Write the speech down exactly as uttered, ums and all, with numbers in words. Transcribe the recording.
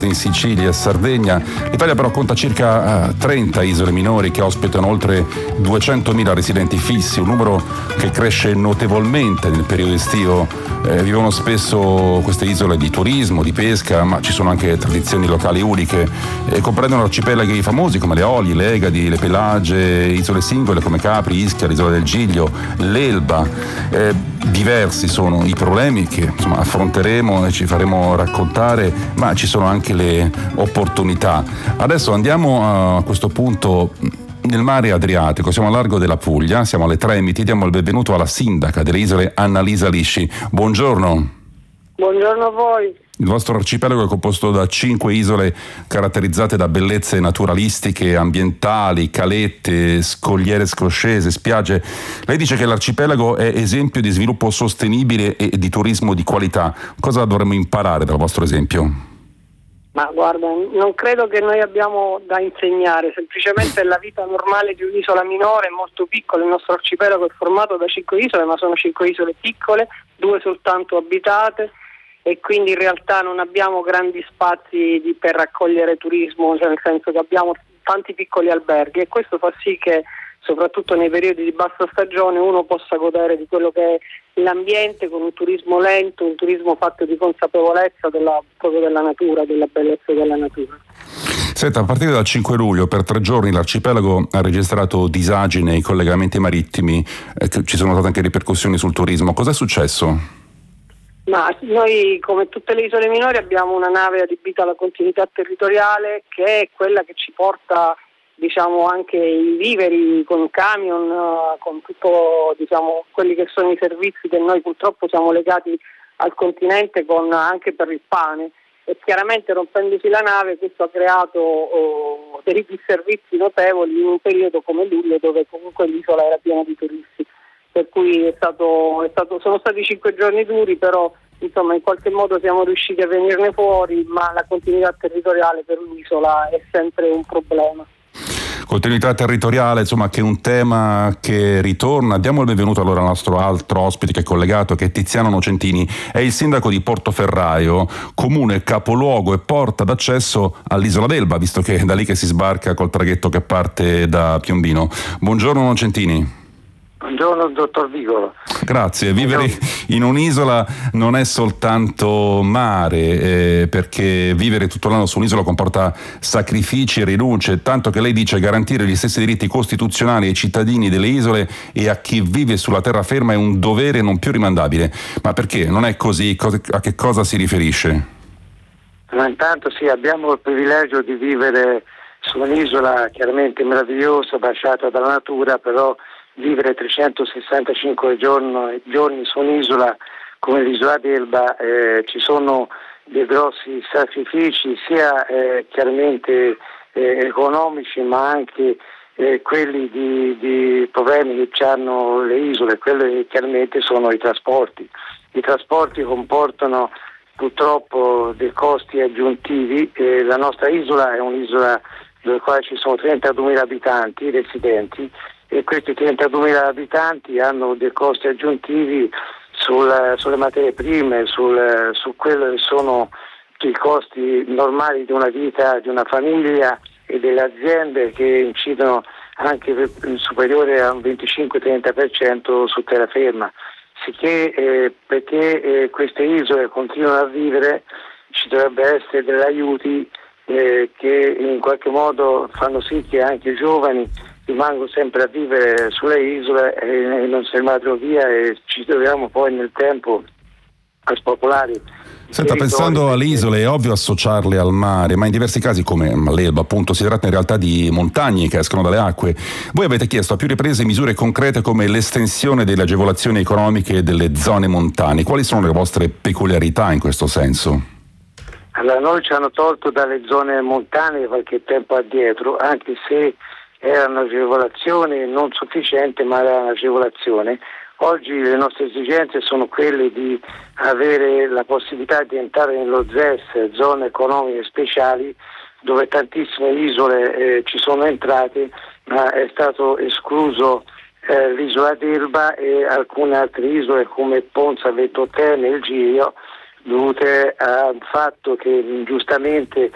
in Sicilia e Sardegna. L'Italia però conta circa uh, trenta isole minori che ospitano oltre duecentomila residenti fissi, un numero che cresce notevolmente nel periodo estivo. Eh, vivono spesso queste isole di turismo, di pesca, ma ci sono anche tradizioni locali uniche e comprendono arcipelaghi famosi come le Olie, le Egadi, le Pelagie, isole singole come Capri, Ischia, l'isola del Giglio, l'Elba. Eh, diversi sono i problemi che insomma affronteremo e ci faremo raccontare, ma ci sono anche le opportunità. Adesso andiamo a questo punto nel mare Adriatico, siamo a largo della Puglia, siamo alle Tremiti, diamo il benvenuto alla sindaca delle isole Annalisa Lisci. Buongiorno. Buongiorno a voi. Il vostro arcipelago è composto da cinque isole caratterizzate da bellezze naturalistiche, ambientali, calette, scogliere scoscese, spiagge. Lei dice che l'arcipelago è esempio di sviluppo sostenibile e di turismo di qualità. Cosa dovremmo imparare dal vostro esempio? Ma guarda, non credo che noi abbiamo da insegnare, semplicemente è la vita normale di un'isola minore, molto piccola. Il nostro arcipelago è formato da cinque isole, ma sono cinque isole piccole, due soltanto abitate, e quindi in realtà non abbiamo grandi spazi di, per raccogliere turismo, cioè nel senso che abbiamo tanti piccoli alberghi, e questo fa sì che soprattutto nei periodi di bassa stagione uno possa godere di quello che è l'ambiente, con un turismo lento, un turismo fatto di consapevolezza della, proprio della natura, della bellezza della natura. Senta, a partire dal cinque luglio per tre giorni l'arcipelago ha registrato disagi nei collegamenti marittimi, eh, ci sono state anche ripercussioni sul turismo. Cos'è successo? Ma noi, come tutte le isole minori, abbiamo una nave adibita alla continuità territoriale, che è quella che ci porta, diciamo, anche i viveri con camion, con tutto, diciamo, quelli che sono i servizi che noi purtroppo siamo legati al continente con, anche per il pane, e chiaramente rompendosi la nave questo ha creato oh, dei disservizi notevoli in un periodo come luglio, dove comunque l'isola era piena di turisti, per cui è stato, è stato, sono stati cinque giorni duri, però insomma in qualche modo siamo riusciti a venirne fuori, ma la continuità territoriale per l'isola è sempre un problema. Continuità territoriale, insomma, che è un tema che ritorna. Diamo il benvenuto allora al nostro altro ospite che è collegato, che è Tiziano Nocentini, è il sindaco di Portoferraio, comune capoluogo e porta d'accesso all'isola d'Elba, visto che è da lì che si sbarca col traghetto che parte da Piombino. Buongiorno Nocentini. Buongiorno dottor Vigolo. Grazie. Vivere in un'isola non è soltanto mare, eh, perché vivere tutto l'anno su un'isola comporta sacrifici e rinunce, tanto che lei dice garantire gli stessi diritti costituzionali ai cittadini delle isole e a chi vive sulla terraferma è un dovere non più rimandabile. Ma perché? Non è così? A che cosa si riferisce? Ma intanto sì, abbiamo il privilegio di vivere su un'isola chiaramente meravigliosa, baciata dalla natura, però vivere trecentosessantacinque giorni, giorni su un'isola come l'isola d'Elba, eh, ci sono dei grossi sacrifici, sia eh, chiaramente eh, economici, ma anche eh, quelli di, di problemi che hanno le isole. Quelli chiaramente sono i trasporti. I trasporti comportano purtroppo dei costi aggiuntivi. Eh, la nostra isola è un'isola dove quale ci sono trentaduemila abitanti residenti, e questi trentaduemila abitanti hanno dei costi aggiuntivi sul, sulle materie prime, sul, su quello che sono i costi normali di una vita, di una famiglia e delle aziende, che incidono anche per, superiore a un venticinque trenta per cento su terraferma. Sicché eh, perché eh, queste isole continuano a vivere ci dovrebbe essere degli aiuti eh, che in qualche modo fanno sì che anche i giovani rimango sempre a vivere sulle isole e non se ne vadano via, e ci troviamo poi nel tempo a spopolare. Senta, pensando alle isole è ovvio associarle al mare, ma in diversi casi, come l'Elba appunto, si tratta in realtà di montagne che escono dalle acque. Voi avete chiesto a più riprese misure concrete come l'estensione delle agevolazioni economiche delle zone montane. Quali sono le vostre peculiarità in questo senso? Allora, noi ci hanno tolto dalle zone montane qualche tempo addietro, anche se erano agevolazioni non sufficienti, ma era un'agevolazione. Oggi le nostre esigenze sono quelle di avere la possibilità di entrare nello Z E S, zone economiche speciali, dove tantissime isole eh, ci sono entrate, ma è stato escluso eh, l'isola d'Elba e alcune altre isole come Ponza, Ventotene e il Giglio, dovute al fatto che giustamente